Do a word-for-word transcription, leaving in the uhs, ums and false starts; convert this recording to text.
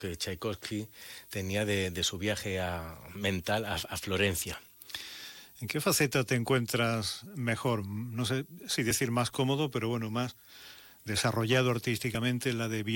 que Tchaikovsky tenía de, de su viaje a, mental a, a Florencia. ¿En qué faceta te encuentras mejor? No sé si decir más cómodo, pero bueno, más desarrollado artísticamente, la de